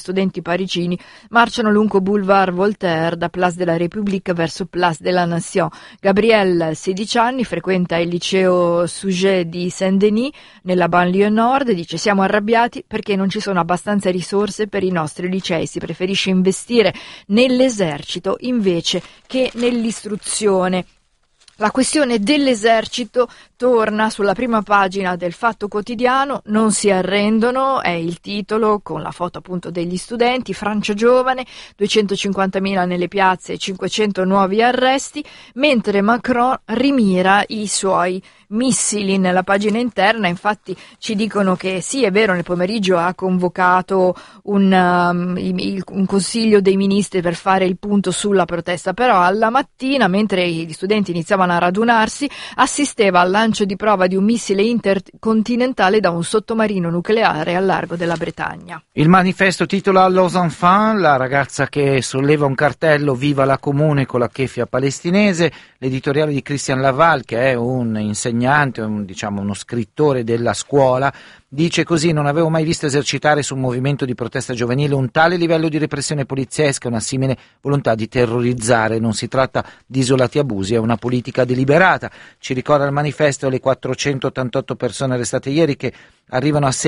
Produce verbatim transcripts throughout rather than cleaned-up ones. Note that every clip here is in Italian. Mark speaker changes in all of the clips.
Speaker 1: studenti parigini marciano lungo Boulevard Voltaire da Place de la République verso Place de la Nation. Gabrielle, sedici anni, frequenta il liceo Sujet di Saint-Denis nella banlieue nord, dice: siamo arrabbiati perché non ci sono abbastanza risorse per i nostri licei, si preferisce investire nell'esercito invece che nell'istruzione. La questione dell'esercito torna sulla prima pagina del Fatto Quotidiano. Non si arrendono, è il titolo, con la foto appunto degli studenti. Francia giovane, duecentocinquantamila nelle piazze e cinquecento nuovi arresti, mentre Macron rimira i suoi missili. Nella pagina interna infatti ci dicono che sì, è vero, nel pomeriggio ha convocato un, um, il, un consiglio dei ministri per fare il punto sulla protesta, però alla mattina, mentre gli studenti iniziavano a radunarsi, assisteva al lancio di prova di un missile intercontinentale da un sottomarino nucleare al largo della Bretagna.
Speaker 2: Il manifesto titola Los Enfants, la ragazza che solleva un cartello Viva la Comune con la keffia palestinese. L'editoriale di Christian Laval, che è un insegnante, un, diciamo uno scrittore della scuola, dice così: non avevo mai visto esercitare su un movimento di protesta giovanile un tale livello di repressione poliziesca, una simile volontà di terrorizzare. Non si tratta di isolati abusi, è una politica deliberata. Ci ricorda il manifesto le quattrocentottantotto persone arrestate ieri, che arrivano a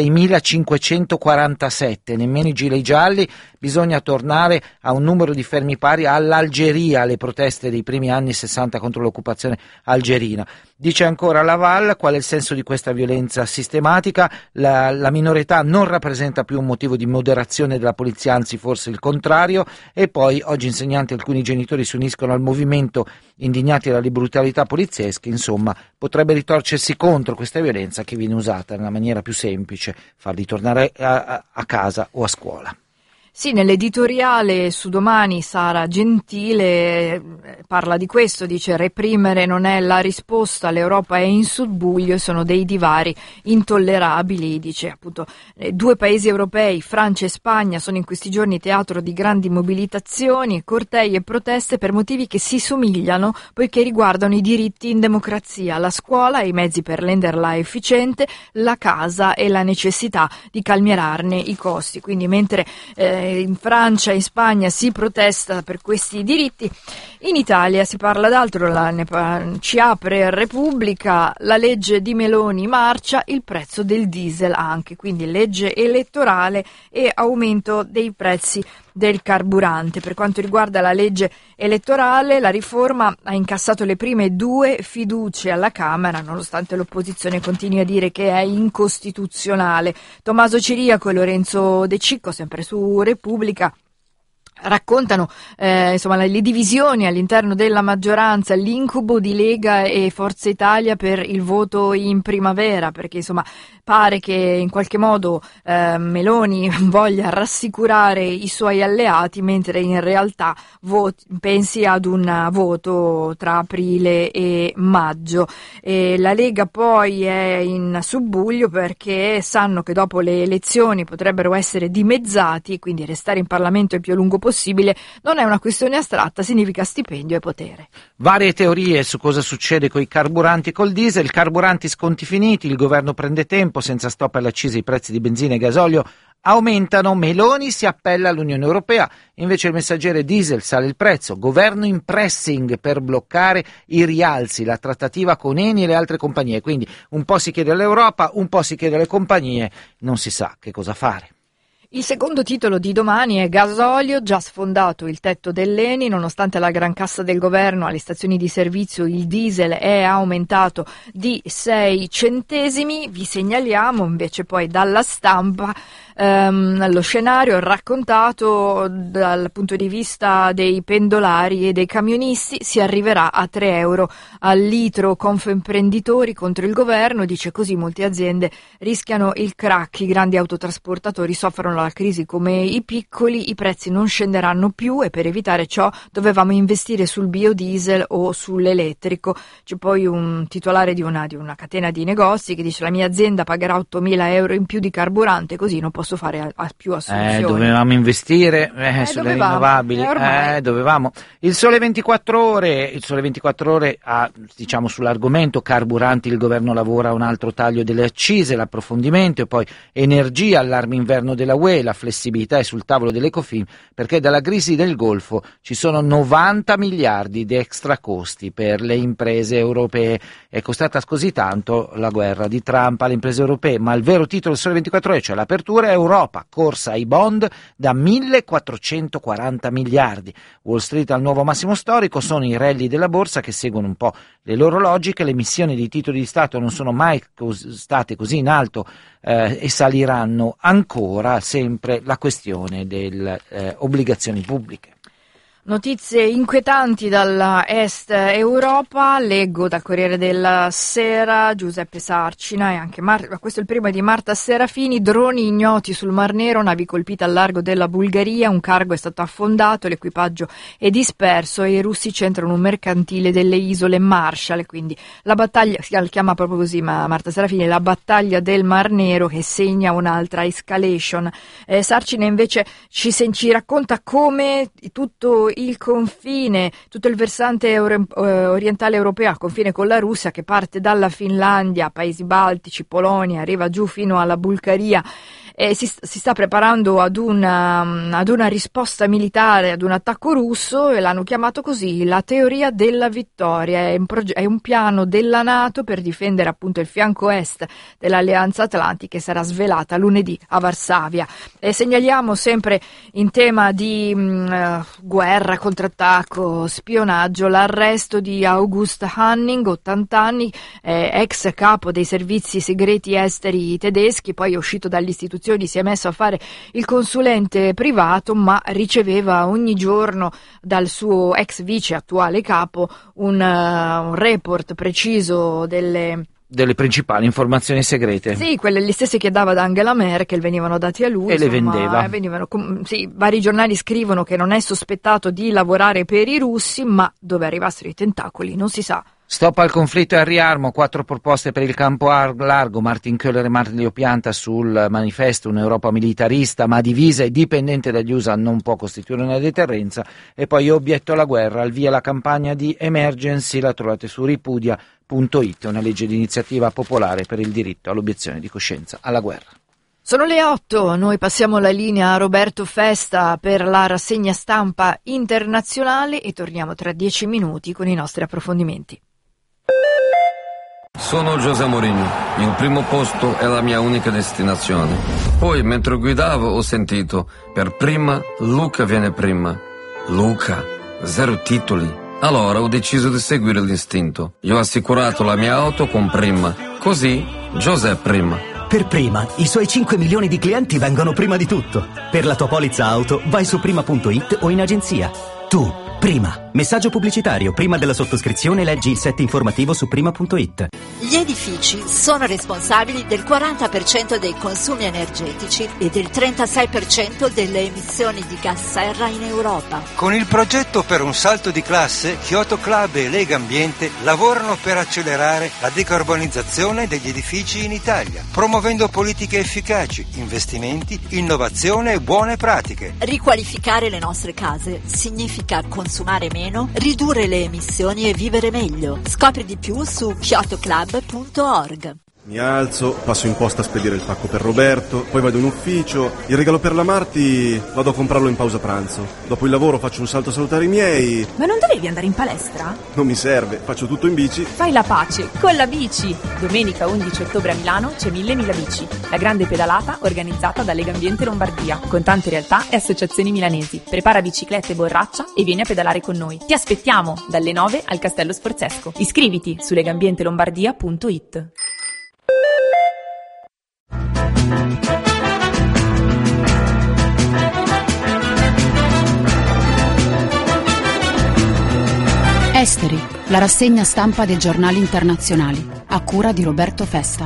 Speaker 2: seimilacinquecentoquarantasette, nemmeno i gilet gialli. Bisogna tornare a un numero di fermi pari all'Algeria, alle proteste dei primi anni sessanta contro l'occupazione algerina. Dice ancora Laval: qual è il senso di questa violenza sistematica? La, la minore età non rappresenta più un motivo di moderazione della polizia, anzi forse il contrario. E poi oggi insegnanti e alcuni genitori si uniscono al movimento indignati dalle brutalità poliziesche. Insomma, potrebbe ritorcersi contro questa violenza che viene usata nella maniera più semplice, farli tornare a, a casa o a scuola.
Speaker 1: Sì, nell'editoriale su Domani Sara Gentile parla di questo, dice: reprimere non è la risposta, l'Europa è in subbuglio e sono dei divari intollerabili. Dice appunto eh, due paesi europei, Francia e Spagna, sono in questi giorni teatro di grandi mobilitazioni, cortei e proteste per motivi che si somigliano, poiché riguardano i diritti in democrazia, la scuola e i mezzi per renderla efficiente, la casa e la necessità di calmierarne i costi. Quindi mentre eh, in Francia e in Spagna si protesta per questi diritti, in Italia si parla d'altro. La, ne, ci apre Repubblica: la legge di Meloni marcia, il prezzo del diesel anche, quindi legge elettorale e aumento dei prezzi del carburante. Per quanto riguarda la legge elettorale, la riforma ha incassato le prime due fiducie alla Camera, nonostante l'opposizione continui a dire che è incostituzionale. Tommaso Ciriaco e Lorenzo De Cicco, sempre su Repubblica, raccontano eh, insomma le divisioni all'interno della maggioranza, l'incubo di Lega e Forza Italia per il voto in primavera, perché insomma pare che in qualche modo eh, Meloni voglia rassicurare i suoi alleati, mentre in realtà voti, pensi ad un voto tra aprile e maggio. E la Lega poi è in subbuglio perché sanno che dopo le elezioni potrebbero essere dimezzati, quindi restare in Parlamento il più a lungo possibile non è una questione astratta, significa stipendio e potere.
Speaker 2: Varie teorie su cosa succede con i carburanti e col diesel. Carburanti, sconti finiti, il governo prende tempo, senza stop alle accise i prezzi di benzina e gasolio aumentano, Meloni si appella all'Unione Europea, invece il Messaggero e diesel sale il prezzo, governo in pressing per bloccare i rialzi, la trattativa con Eni e le altre compagnie, quindi un po' si chiede all'Europa, un po' si chiede alle compagnie, non si sa che cosa fare.
Speaker 1: Il secondo titolo di Domani è Gasolio, già sfondato il tetto dell'Eni, nonostante la gran cassa del governo alle stazioni di servizio il diesel è aumentato di sei centesimi. Vi segnaliamo invece poi dalla Stampa ehm, lo scenario raccontato dal punto di vista dei pendolari e dei camionisti: si arriverà a tre euro al litro. Confimprenditori contro il governo, dice così molte aziende rischiano il crack, i grandi autotrasportatori soffrono la crisi come i piccoli, i prezzi non scenderanno più e per evitare ciò dovevamo investire sul biodiesel o sull'elettrico. C'è poi un titolare di una, di una catena di negozi che dice: la mia azienda pagherà ottomila euro in più di carburante, così non posso posso fare a, a più assunzioni.
Speaker 2: Eh, dovevamo investire eh,
Speaker 1: eh,
Speaker 2: sulle
Speaker 1: dovevamo,
Speaker 2: rinnovabili,
Speaker 1: eh,
Speaker 2: eh, dovevamo. Il Sole ventiquattro Ore, il Sole ventiquattro Ore ha, diciamo, sull'argomento carburanti, il governo lavora a un altro taglio delle accise, l'approfondimento, e poi energia, allarme inverno della U E, la flessibilità è sul tavolo dell'Ecofin, perché dalla crisi del Golfo ci sono novanta miliardi di extra costi per le imprese europee. È costata così tanto la guerra di Trump alle imprese europee, ma il vero titolo del Sole ventiquattro Ore, cioè l'apertura, è Europa, corsa ai bond da millequattrocentoquaranta miliardi. Wall Street al nuovo massimo storico, sono i rally della borsa che seguono un po' le loro logiche, le emissioni di titoli di Stato non sono mai cos- state così in alto eh, e saliranno ancora, sempre la questione delle eh, obbligazioni pubbliche.
Speaker 1: Notizie inquietanti dalla Est Europa, leggo dal Corriere della Sera, Giuseppe Sarcina e anche Mar- questo è il primo di Marta Serafini, droni ignoti sul Mar Nero, navi colpite al largo della Bulgaria, un cargo è stato affondato, l'equipaggio è disperso e i russi centrano un mercantile delle isole Marshall, quindi la battaglia, si chiama proprio così ma Marta Serafini, la battaglia del Mar Nero che segna un'altra escalation. Eh, Sarcina invece ci, se- ci racconta come tutto il confine, tutto il versante euro, eh, orientale europeo a confine con la Russia, che parte dalla Finlandia, Paesi Baltici, Polonia, arriva giù fino alla Bulgaria, e si, si sta preparando ad una, ad una risposta militare, ad un attacco russo, e l'hanno chiamato così la teoria della vittoria. È un, proge- è un piano della NATO per difendere appunto il fianco est dell'Alleanza Atlantica, che sarà svelata lunedì a Varsavia. E segnaliamo sempre in tema di mh, guerra, contrattacco, spionaggio, l'arresto di August Hanning, ottanta anni, eh, ex capo dei servizi segreti esteri tedeschi, poi è uscito dalle istituzioni, si è messo a fare il consulente privato, ma riceveva ogni giorno dal suo ex vice, attuale capo, un, uh, un report preciso delle
Speaker 2: delle principali informazioni segrete.
Speaker 1: Sì, quelle le stesse che dava ad Angela Merkel venivano dati a lui.
Speaker 2: E
Speaker 1: insomma,
Speaker 2: le vendeva.
Speaker 1: Venivano, sì, vari giornali scrivono che non è sospettato di lavorare per i russi, ma dove arrivassero i tentacoli non si sa.
Speaker 2: Stop al conflitto e al riarmo, quattro proposte per il campo largo, Martin Köhler e Mario Pianta sul manifesto, un'Europa militarista ma divisa e dipendente dagli U S A non può costituire una deterrenza, e poi obietto alla guerra, al via la campagna di Emergency, la trovate su ripudia punto it, una legge di iniziativa popolare per il diritto all'obiezione di coscienza alla guerra.
Speaker 1: Sono le otto, noi passiamo la linea a Roberto Festa per la rassegna stampa internazionale e torniamo tra dieci minuti con i nostri approfondimenti.
Speaker 3: Sono José Mourinho, il primo posto è la mia unica destinazione. Poi, mentre guidavo, ho sentito, per prima, Luca viene prima. Luca, zero titoli. Allora ho deciso di seguire l'istinto. Io ho assicurato la mia auto con Prima. Così, José prima.
Speaker 4: Per Prima, i suoi cinque milioni di clienti vengono prima di tutto. Per la tua polizza auto, vai su prima punto it o in agenzia. Tu, Prima. Messaggio pubblicitario. Prima della sottoscrizione leggi il set informativo su prima punto it.
Speaker 5: Gli edifici sono responsabili del quaranta per cento dei consumi energetici e del trentasei per cento delle emissioni di gas serra in Europa.
Speaker 6: Con il progetto per un salto di classe, Kyoto Club e Lega Ambiente lavorano per accelerare la decarbonizzazione degli edifici in Italia, promuovendo politiche efficaci, investimenti, innovazione e buone pratiche.
Speaker 5: Riqualificare le nostre case significa consumare meno, ridurre le emissioni e vivere meglio. Scopri di più su kyoto club punto org.
Speaker 7: Mi alzo, passo in posta a spedire il pacco per Roberto, poi vado in ufficio, il regalo per la Marti vado a comprarlo in pausa pranzo. Dopo il lavoro faccio un salto a salutare i miei.
Speaker 8: Ma non dovevi andare in palestra?
Speaker 7: Non mi serve, faccio tutto in bici.
Speaker 8: Fai la pace con la bici! Domenica undici ottobre a Milano c'è Mille Mila Bici, la grande pedalata organizzata da Lega Ambiente Lombardia, con tante realtà e associazioni milanesi. Prepara biciclette e borraccia e vieni a pedalare con noi. Ti aspettiamo dalle nove al Castello Sforzesco. Iscriviti su legambientelombardia punto it.
Speaker 9: Esteri, la rassegna stampa dei giornali internazionali, a cura di Roberto Festa.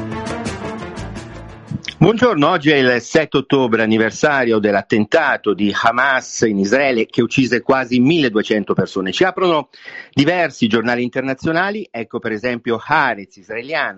Speaker 10: Buongiorno, oggi è il sette ottobre, anniversario dell'attentato di Hamas in Israele che uccise quasi milleduecento persone. Ci aprono diversi giornali internazionali, ecco per esempio Haaretz israeliano.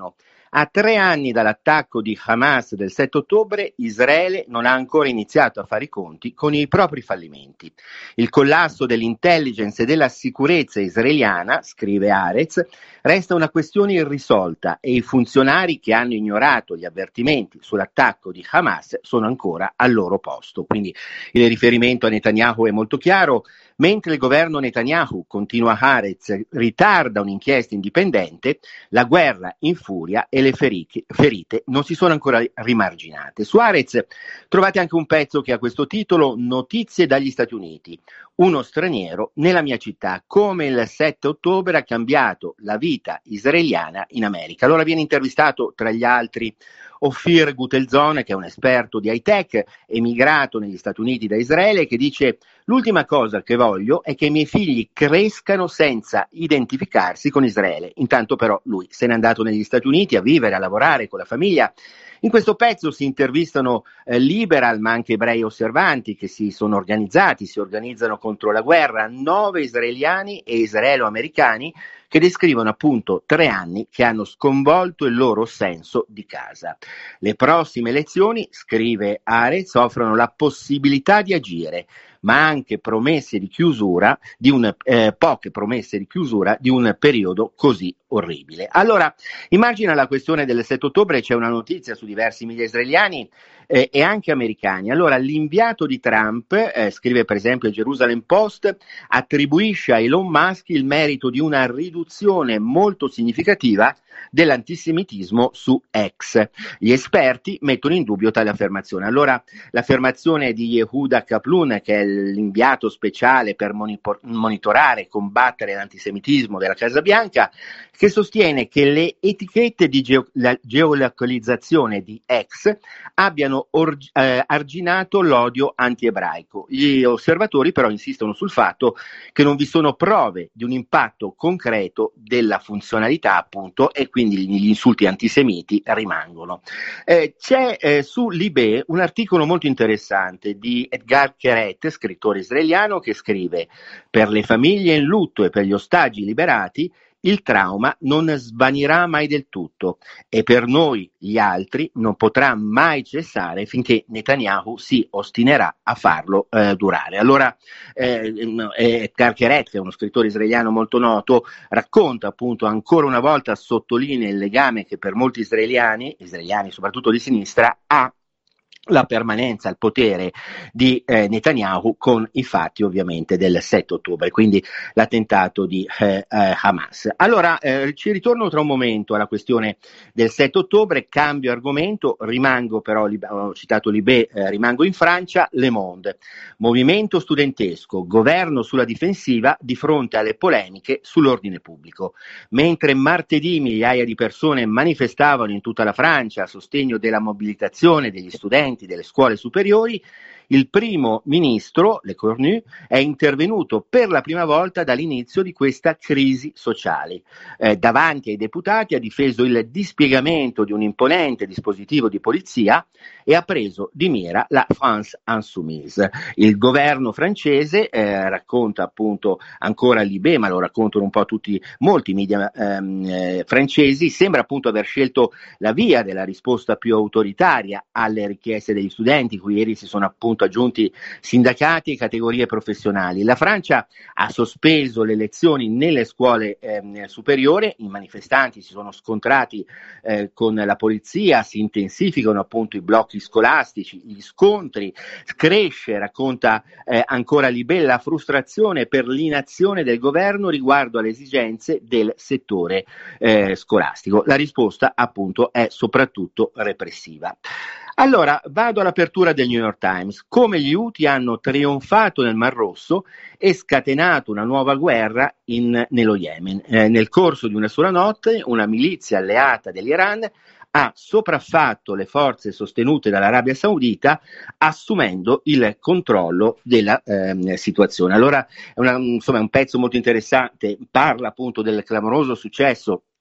Speaker 10: A tre anni dall'attacco di Hamas del sette ottobre, Israele non ha ancora iniziato a fare i conti con i propri fallimenti. Il collasso dell'intelligence e della sicurezza israeliana, scrive Haaretz, resta una questione irrisolta e i funzionari che hanno ignorato gli avvertimenti sull'attacco di Hamas sono ancora al loro posto. Quindi il riferimento a Netanyahu è molto chiaro. Mentre il governo Netanyahu, continua Haaretz, ritarda un'inchiesta indipendente, la guerra infuria e le ferite, ferite non si sono ancora rimarginate. Su Haaretz trovate anche un pezzo che ha questo titolo: Notizie dagli Stati Uniti. Uno straniero nella mia città, come il sette ottobre ha cambiato la vita israeliana in America. Allora viene intervistato tra gli altri Ophir Gutelzon, che è un esperto di high-tech, emigrato negli Stati Uniti da Israele, che dice: l'ultima cosa che voglio è che i miei figli crescano senza identificarsi con Israele. Intanto però lui se n'è andato negli Stati Uniti a vivere, a lavorare con la famiglia. In questo pezzo si intervistano eh, liberal ma anche ebrei osservanti che si sono organizzati, si organizzano contro la guerra, nove israeliani e israelo-americani che descrivono appunto tre anni che hanno sconvolto il loro senso di casa. Le prossime elezioni, scrive Haaretz, offrono la possibilità di agire, ma anche promesse di chiusura, di un, eh, poche promesse di chiusura di un periodo così orribile. Allora, immagina la questione del sette ottobre, c'è una notizia su diversi media israeliani eh, e anche americani. Allora, l'inviato di Trump, eh, scrive per esempio il Jerusalem Post, attribuisce a Elon Musk il merito di una riduzione molto significativa dell'antisemitismo su X. Gli esperti mettono in dubbio tale affermazione. Allora, l'affermazione di Yehuda Kaplun, che è l'inviato speciale per monitorare e combattere l'antisemitismo della Casa Bianca, che sostiene che le etichette di geo- la geolocalizzazione di X abbiano or- eh, arginato l'odio anti-ebraico. Gli osservatori però insistono sul fatto che non vi sono prove di un impatto concreto della funzionalità, appunto, e quindi gli insulti antisemiti rimangono. Eh, c'è eh, su Libé un articolo molto interessante di Edgar Keret, scrittore israeliano, che scrive: per le famiglie in lutto e per gli ostaggi liberati il trauma non svanirà mai del tutto e per noi gli altri non potrà mai cessare finché Netanyahu si ostinerà a farlo eh, durare. Allora eh, Edgar Keret, che è uno scrittore israeliano molto noto, racconta appunto ancora una volta, sottolinea il legame che per molti israeliani, israeliani soprattutto di sinistra, ha la permanenza al potere di eh, Netanyahu con i fatti ovviamente del sette ottobre, quindi l'attentato di eh, eh, Hamas. Allora eh, ci ritorno tra un momento alla questione del sette ottobre, cambio argomento, rimango però, ho citato Libé, eh, rimango in Francia. Le Monde, movimento studentesco, governo sulla difensiva di fronte alle polemiche sull'ordine pubblico. Mentre martedì migliaia di persone manifestavano in tutta la Francia a sostegno della mobilitazione degli studenti delle scuole superiori, il primo ministro, Le Cornu, è intervenuto per la prima volta dall'inizio di questa crisi sociale. Eh, davanti ai deputati ha difeso il dispiegamento di un imponente dispositivo di polizia e ha preso di mira la France Insoumise. Il governo francese, eh, racconta appunto ancora Libé, ma lo raccontano un po' tutti, molti media ehm, eh, francesi, sembra appunto aver scelto la via della risposta più autoritaria alle richieste degli studenti, cui ieri si sono appunto aggiunti sindacati e categorie professionali. La Francia ha sospeso le lezioni nelle scuole eh, superiori, i manifestanti si sono scontrati eh, con la polizia, si intensificano appunto i blocchi scolastici, gli scontri, cresce, racconta eh, ancora Libé, la frustrazione per l'inazione del governo riguardo alle esigenze del settore eh, scolastico. La risposta appunto è soprattutto repressiva. Allora, vado all'apertura del New York Times. Come gli Houthi hanno trionfato nel Mar Rosso e scatenato una nuova guerra in, nello Yemen. Eh, nel corso di una sola notte, una milizia alleata dell'Iran ha sopraffatto le forze sostenute dall'Arabia Saudita, assumendo il controllo della eh, situazione. Allora, è una, insomma, un pezzo molto interessante, parla appunto del clamoroso successo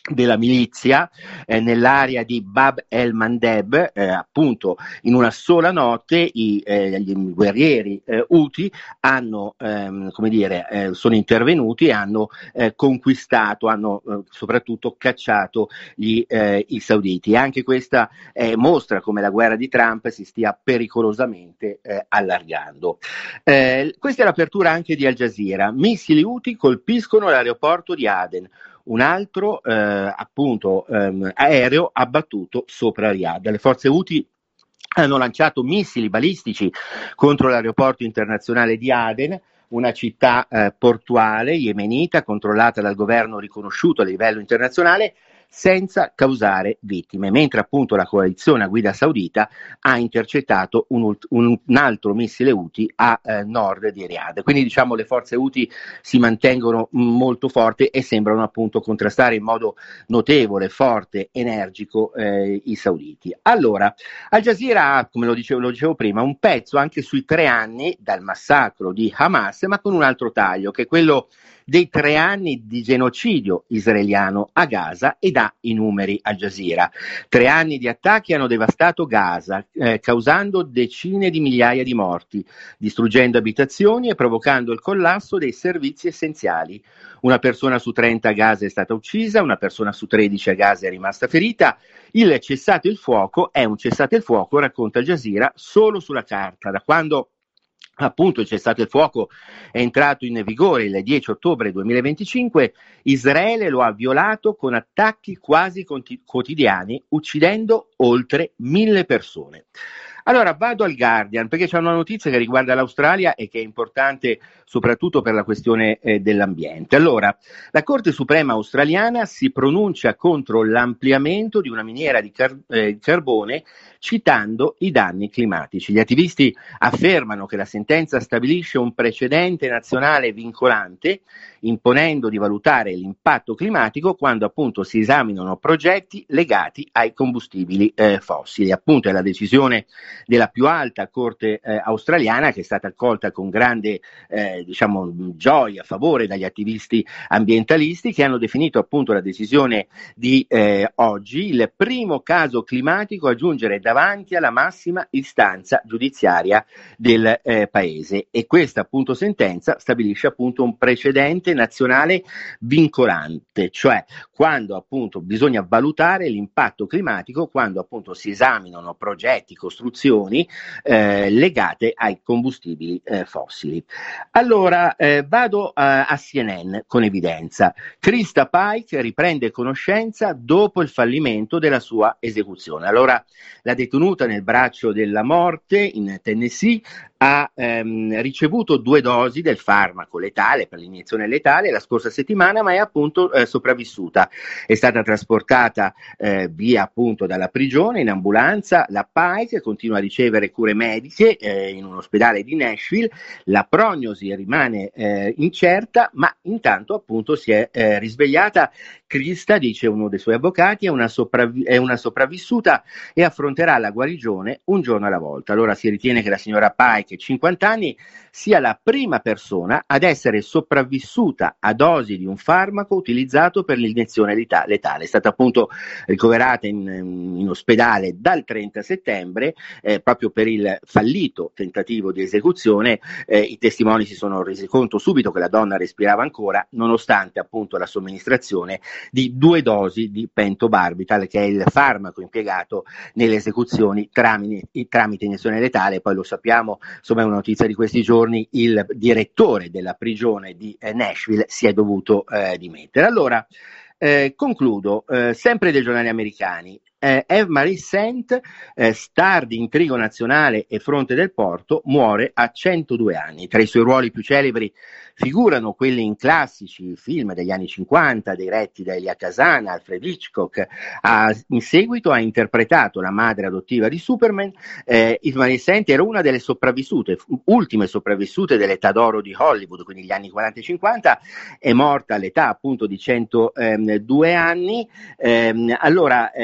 Speaker 10: della milizia eh, nell'area di Bab el-Mandeb, eh, appunto in una sola notte i, eh, gli guerrieri eh, Houthi hanno, ehm, come dire, eh, sono intervenuti e hanno eh, conquistato, hanno eh, soprattutto cacciato gli, eh, i sauditi. Anche questa eh, mostra come la guerra di Trump si stia pericolosamente eh, allargando. Eh, questa è l'apertura anche di Al Jazeera. Missili Houthi colpiscono l'aeroporto di Aden. Un altro eh, appunto ehm, aereo abbattuto sopra Riyadh. Le forze Houthi hanno lanciato missili balistici contro l'aeroporto internazionale di Aden, una città eh, portuale yemenita controllata dal governo riconosciuto a livello internazionale, senza causare vittime, mentre appunto la coalizione a guida saudita ha intercettato un, ult- un, un altro missile Houthi a eh, nord di Riyadh. Quindi diciamo le forze Houthi si mantengono mh, molto forti e sembrano appunto contrastare in modo notevole, forte, energico eh, i sauditi. Allora, Al Jazeera ha, come lo dicevo, lo dicevo prima, un pezzo anche sui tre anni dal massacro di Hamas, ma con un altro taglio, che è quello dei tre anni di genocidio israeliano a Gaza, e dà i numeri Al Jazeera. Tre anni di attacchi hanno devastato Gaza, eh, causando decine di migliaia di morti, distruggendo abitazioni e provocando il collasso dei servizi essenziali. Una persona su trenta a Gaza è stata uccisa, una persona su tredici a Gaza è rimasta ferita. Il cessate il fuoco è un cessate il fuoco, racconta Al Jazeera, solo sulla carta, da quando appunto il cessate il fuoco è entrato in vigore il dieci ottobre duemilaventicinque, Israele lo ha violato con attacchi quasi conti- quotidiani, uccidendo oltre mille persone. Allora vado al Guardian, perché c'è una notizia che riguarda l'Australia e che è importante soprattutto per la questione eh, dell'ambiente. Allora, la Corte Suprema australiana si pronuncia contro l'ampliamento di una miniera di car- eh, carbone, citando i danni climatici. Gli attivisti affermano che la sentenza stabilisce un precedente nazionale vincolante, imponendo di valutare l'impatto climatico quando appunto si esaminano progetti legati ai combustibili eh, fossili. Appunto è la decisione della più alta corte eh, australiana, che è stata accolta con grande eh, diciamo gioia a favore dagli attivisti ambientalisti, che hanno definito appunto la decisione di eh, oggi il primo caso climatico a giungere davanti alla massima istanza giudiziaria del eh, paese, e questa appunto sentenza stabilisce appunto un precedente nazionale vincolante, cioè quando appunto bisogna valutare l'impatto climatico quando appunto si esaminano progetti, costruzioni eh, legate ai combustibili eh, fossili. Allora eh, vado a, a C N N con evidenza. Krista Pike riprende conoscenza dopo il fallimento della sua esecuzione. Allora, la detenuta nel braccio della morte in Tennessee ha ehm, ricevuto due dosi del farmaco letale per l'iniezione letale la scorsa settimana, ma è appunto eh, sopravvissuta. È stata trasportata eh, via appunto dalla prigione in ambulanza. La Pike continua a ricevere cure mediche eh, in un ospedale di Nashville. La prognosi rimane eh, incerta, ma intanto appunto si è eh, risvegliata. Krista, dice uno dei suoi avvocati, è una, sopravvi- è una sopravvissuta e affronterà la guarigione un giorno alla volta. Allora si ritiene che la signora Pike, cinquanta anni, sia la prima persona ad essere sopravvissuta a dosi di un farmaco utilizzato per l'iniezione leta- letale. È stata appunto ricoverata in, in ospedale dal trenta settembre eh, proprio per il fallito tentativo di esecuzione. Eh, i testimoni si sono resi conto subito che la donna respirava ancora, nonostante appunto la somministrazione di due dosi di pentobarbital, che è il farmaco impiegato nelle esecuzioni tramite, tramite iniezione letale. Poi lo sappiamo, insomma è una notizia di questi giorni, il direttore della prigione di eh, Nashville si è dovuto eh, dimettere. Allora, eh, concludo, eh, sempre dei giornali americani. Eh, Eve Marie Saint, eh, star di Intrigo Nazionale e Fronte del Porto, muore a centodue anni. Tra i suoi ruoli più celebri figurano quelli in classici film degli anni cinquanta, diretti da Elia Kazan, Alfred Hitchcock. Ha, in seguito ha interpretato la madre adottiva di Superman. eh, Eve Marie Saint era una delle sopravvissute, ultime sopravvissute dell'età d'oro di Hollywood, quindi gli anni quaranta e cinquanta. È morta all'età appunto di centodue anni. Eh, allora, eh, era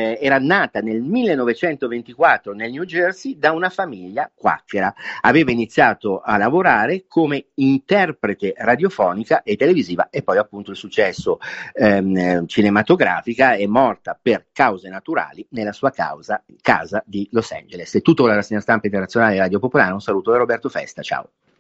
Speaker 10: nata nel millenovecentoventiquattro nel New Jersey da una famiglia quacchera. Aveva iniziato a lavorare come interprete radiofonica e televisiva e poi appunto il successo ehm, cinematografica. È morta per cause naturali nella sua causa, casa di Los Angeles. È tutto con la rassegna stampa internazionale di Radio Popolare. Un saluto da Roberto Festa, ciao.